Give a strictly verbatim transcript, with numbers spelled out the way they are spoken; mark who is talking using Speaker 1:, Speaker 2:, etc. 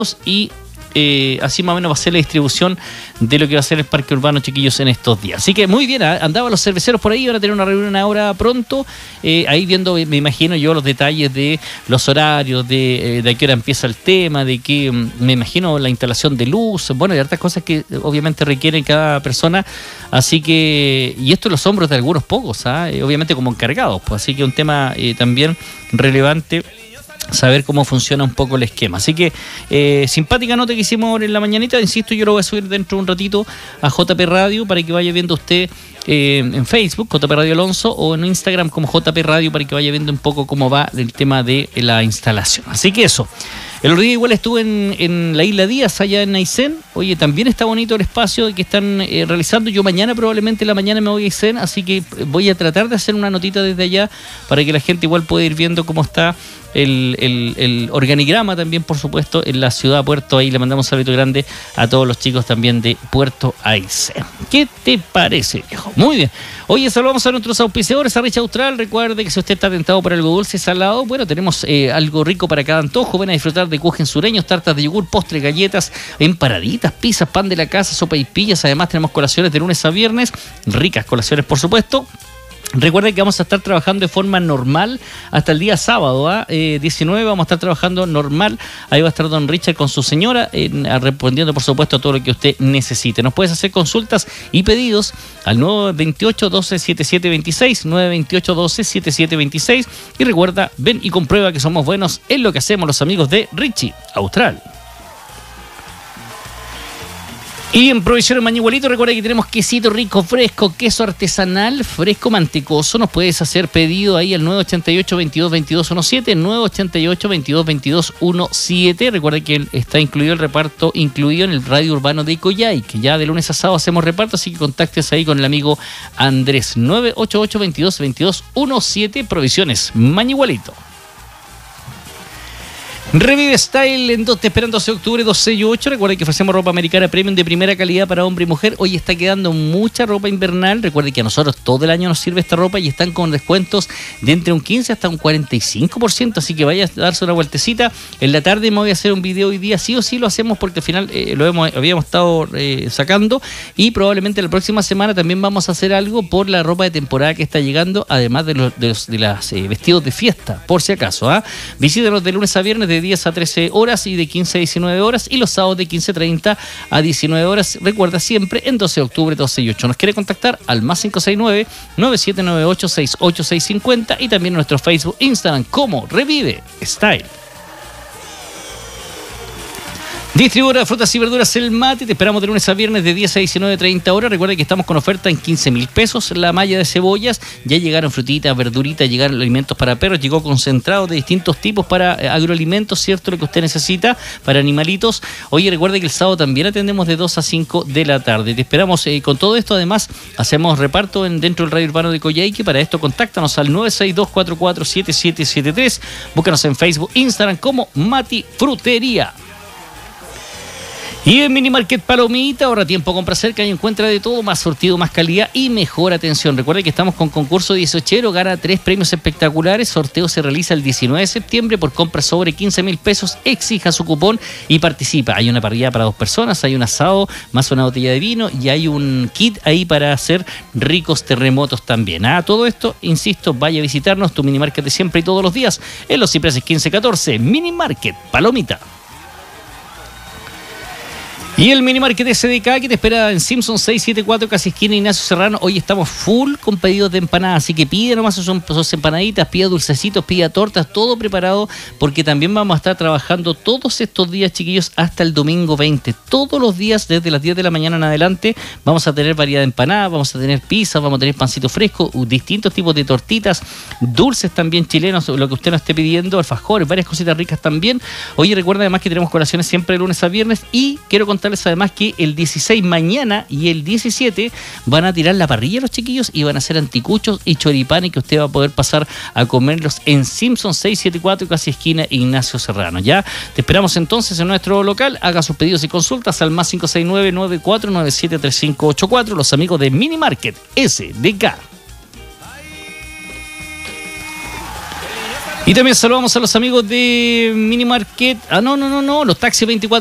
Speaker 1: y Eh, así más o menos va a ser la distribución de lo que va a ser el parque urbano, chiquillos, en estos días. Así que muy bien, ¿eh? Andaban los cerveceros por ahí, van a tener una reunión ahora pronto, eh, ahí viendo, me imagino yo, los detalles de los horarios, de, eh, de a qué hora empieza el tema, de que, me imagino, la instalación de luz, bueno, hay hartas cosas que obviamente requieren cada persona, así que, y esto en los hombros de algunos pocos, ¿eh? Obviamente como encargados, pues, así que un tema eh, también relevante, saber cómo funciona un poco el esquema. Así que eh, simpática nota que hicimos ahora en la mañanita, insisto, yo lo voy a subir dentro de un ratito a J P Radio para que vaya viendo usted eh, en Facebook, J P Radio Alonso, o en Instagram como J P Radio para que vaya viendo un poco cómo va el tema de la instalación. Así que eso. El otro día igual estuve en, en la Isla Díaz, allá en Aysén. Oye, también está bonito el espacio que están eh, realizando. Yo mañana, probablemente en la mañana me voy a Aysén, así que voy a tratar de hacer una notita desde allá para que la gente igual pueda ir viendo cómo está el, el, el organigrama también, por supuesto, en la ciudad de Puerto. Ahí le mandamos un saludo grande a todos los chicos también de Puerto Aysén. ¿Qué te parece, viejo? Muy bien. Oye, saludamos a nuestros auspiciadores, a Rich Austral. Recuerde que si usted está tentado por algo dulce, salado, bueno, tenemos eh, algo rico para cada antojo. Ven a disfrutar de kuchen sureños, tartas de yogur, postres, galletas, empanaditas, pizzas, pan de la casa, sopa y pillas. Además tenemos colaciones de lunes a viernes, ricas colaciones por supuesto. Recuerden que vamos a estar trabajando de forma normal hasta el día sábado, ¿eh? eh, diecinueve vamos a estar trabajando normal. Ahí va a estar don Richard con su señora eh, respondiendo por supuesto a todo lo que usted necesite. Nos puedes hacer consultas y pedidos al nueve veintiocho, doce, setenta y siete veintiséis, nueve veintiocho, doce, setenta y siete veintiséis, y recuerda, ven y comprueba que somos buenos en lo que hacemos los amigos de Richie Austral. Y en Provisiones Mañigualito, recuerda que tenemos quesito rico, fresco, queso artesanal, fresco, mantecoso. Nos puedes hacer pedido ahí al nueve ochenta y ocho, veintidós, veintidós diecisiete, nueve ochenta y ocho, veintidós, veintidós diecisiete. Recuerda que está incluido el reparto, incluido en el radio urbano de Coyhai, que ya de lunes a sábado hacemos reparto, así que contactes ahí con el amigo Andrés. nueve ochenta y ocho, veintidós, veintidós diecisiete, Provisiones Mañigualito. Revive Style en dos, te esperan doce de octubre, doce y ocho. Recuerden que ofrecemos ropa americana premium de primera calidad para hombre y mujer. Hoy está quedando mucha ropa invernal. Recuerden que a nosotros todo el año nos sirve esta ropa y están con descuentos de entre un quince hasta un cuarenta y cinco por ciento. Así que vaya a darse una vueltecita. En la tarde me voy a hacer un video hoy día. Sí o sí lo hacemos porque al final eh, lo hemos, habíamos estado eh, sacando. Y probablemente la próxima semana también vamos a hacer algo por la ropa de temporada que está llegando. Además de los de, los, de las eh, vestidos de fiesta, por si acaso. ¿eh? Visítenos de lunes a viernes de diez a trece horas y de quince a diecinueve horas, y los sábados de quince treinta a diecinueve horas. Recuerda siempre en doce de octubre, doce y ocho. Nos quiere contactar al más cinco seis nueve, nueve siete nueve ocho, seis ocho seis cinco cero y también en nuestro Facebook, Instagram como Revive Style. Distribuidora de frutas y verduras El Mate, te esperamos de lunes a viernes de diez a diecinueve treinta horas. Recuerda que estamos con oferta en quince mil pesos la malla de cebollas. Ya llegaron frutitas, verduritas, llegaron alimentos para perros, llegó concentrado de distintos tipos para agroalimentos, ¿cierto? Lo que usted necesita para animalitos. Oye, recuerda que el sábado también atendemos de dos a cinco de la tarde. Te esperamos eh, con todo esto. Además, hacemos reparto en, dentro del radio urbano de Coyhai. Para esto, contáctanos al nueve seis dos, cuatro cuatro, siete siete siete tres. Búscanos en Facebook, Instagram como Mati Frutería. Y en Minimarket Palomita, ahorra tiempo, compra cerca y encuentra de todo, más sortido, más calidad y mejor atención. Recuerda que estamos con concurso dieciochero, gana tres premios espectaculares. Sorteo se realiza el diecinueve de septiembre por compras sobre quince mil pesos. Exija su cupón y participa. Hay una parrilla para dos personas, hay un asado más una botella de vino y hay un kit ahí para hacer ricos terremotos también. Ah, todo esto, insisto, vaya a visitarnos, tu Minimarket de siempre y todos los días en Los Cipreses quince catorce. Minimarket Palomita. Y el Minimarket S D K que te espera en Simpson seiscientos setenta y cuatro, casi esquina Ignacio Serrano. Hoy estamos full con pedidos de empanadas, así que pide nomás sus, sus empanaditas, pida dulcecitos, pida tortas, todo preparado, porque también vamos a estar trabajando todos estos días, chiquillos, hasta el domingo veinte. Todos los días, desde las diez de la mañana en adelante, vamos a tener variedad de empanadas, vamos a tener pizzas, vamos a tener pancito fresco, distintos tipos de tortitas, dulces también chilenos, lo que usted nos esté pidiendo, alfajores, varias cositas ricas también. Oye, recuerda además que tenemos colaciones siempre de lunes a viernes, y quiero contarles además que el dieciséis mañana y el diecisiete van a tirar la parrilla los chiquillos y van a hacer anticuchos y choripanes que usted va a poder pasar a comerlos en Simpson seiscientos setenta y cuatro, casi esquina Ignacio Serrano. Ya te esperamos entonces en nuestro local. Haga sus pedidos y consultas al más cinco seis nueve, nueve cuatro nueve siete, tres cinco ocho cuatro. Los amigos de Minimarket S D K. Y también saludamos a los amigos de Mini Market. Ah, no, no, no, no, los taxis veinticuatro